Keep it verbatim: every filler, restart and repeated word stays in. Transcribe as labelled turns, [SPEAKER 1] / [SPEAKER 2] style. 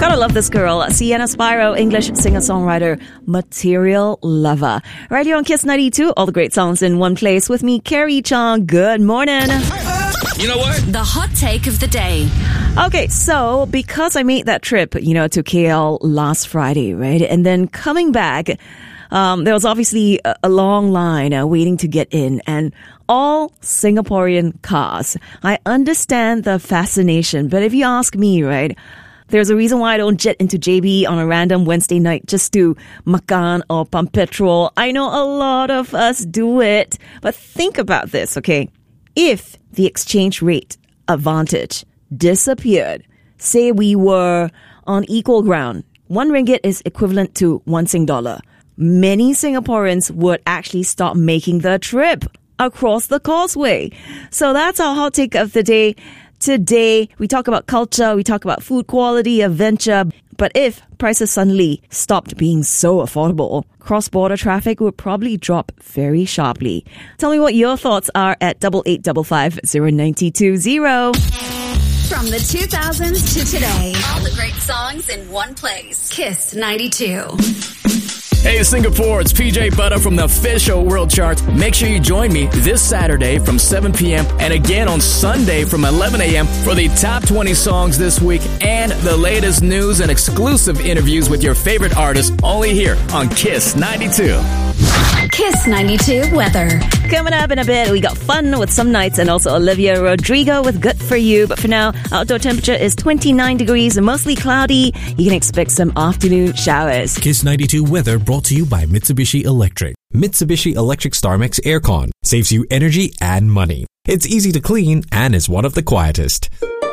[SPEAKER 1] Gotta love this girl, Sienna Spiro, English singer-songwriter, Material Lover. Right here on Kiss ninety-two, all the great songs in one place with me, Carrie Chong. Good morning.
[SPEAKER 2] You know what?
[SPEAKER 3] The hot take of the day.
[SPEAKER 1] Okay, so because I made that trip, you know, to K L last Friday, right? And then coming back, um, there was obviously a, a long line uh, waiting to get in, and all Singaporean cars. I understand the fascination, but if you ask me, right, there's a reason why I don't jet into J B on a random Wednesday night just to makan or pump petrol. I know a lot of us do it, but think about this, okay? If the exchange rate advantage disappeared, say we were on equal ground, one ringgit is equivalent to one Sing dollar, many Singaporeans would actually stop making the trip across the causeway. So that's our hot take of the day. Today, we talk about culture, we talk about food quality, adventure. But if prices suddenly stopped being so affordable, cross-border traffic would probably drop very sharply. Tell me what your thoughts are at double eight double five zero nine two zero.
[SPEAKER 3] From the two thousands to today, all the great songs in one place. Kiss ninety-two.
[SPEAKER 2] Hey Singapore, it's P J Butter from the official World Charts. Make sure you join me this Saturday from seven p.m. and again on Sunday from eleven a.m. for the top twenty songs this week and the latest news and exclusive interviews with your favorite artists only here on Kiss ninety-two.
[SPEAKER 3] Kiss ninety-two weather.
[SPEAKER 1] Coming up in a bit, we got fun with some nights and also Olivia Rodrigo with Good For You. But for now, outdoor temperature is twenty-nine degrees and mostly cloudy. You can expect some afternoon showers.
[SPEAKER 4] Kiss ninety-two weather brought to you by Mitsubishi Electric. Mitsubishi Electric StarMax Aircon saves you energy and money. It's easy to clean and is one of the quietest.